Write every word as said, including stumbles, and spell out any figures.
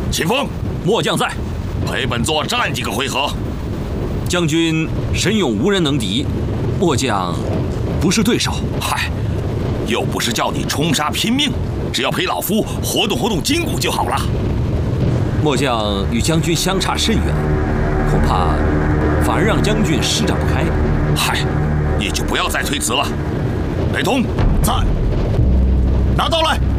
秦风， 末将在， 陪本座战几个回合。 将军神勇无人能敌，末将不是对手。 嗨，又不是叫你冲杀拼命，只要陪老夫活动活动筋骨就好了。 末将与将军相差甚远，恐怕反而让将军施展不开。 嗨，你就不要再推辞了。雷通， 在，拿刀来。